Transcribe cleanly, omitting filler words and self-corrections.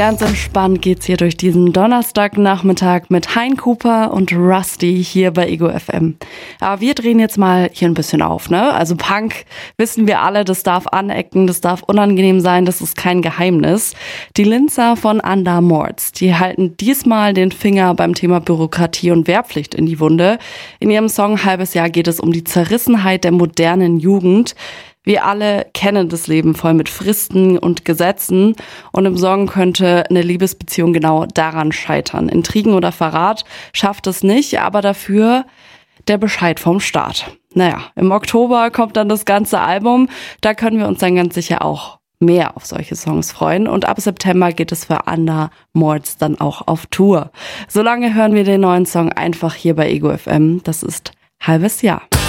Ganz entspannt geht's hier durch diesen Donnerstagnachmittag mit Hein Cooper und Rusty hier bei Ego FM. Aber wir drehen jetzt mal hier ein bisschen auf, ne? Also Punk, wissen wir alle, das darf anecken, das darf unangenehm sein, das ist kein Geheimnis. Die Linzer von Undermords, die halten diesmal den Finger beim Thema Bürokratie und Wehrpflicht in die Wunde. In ihrem Song Halbes Jahr geht es um die Zerrissenheit der modernen Jugend. Wir alle kennen das Leben voll mit Fristen und Gesetzen und im Song könnte eine Liebesbeziehung genau daran scheitern. Intrigen oder Verrat schafft es nicht, aber dafür der Bescheid vom Staat. Naja, im Oktober kommt dann das ganze Album, da können wir uns dann ganz sicher auch mehr auf solche Songs freuen und ab September geht es für Undermords dann auch auf Tour. Solange hören wir den neuen Song einfach hier bei Ego FM, das ist Halbes Jahr.